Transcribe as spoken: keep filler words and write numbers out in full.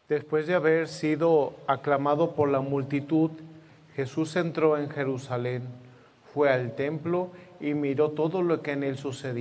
Después de haber sido aclamado por la multitud, Jesús entró en Jerusalén, fue al templo y miró todo lo que en él sucedía.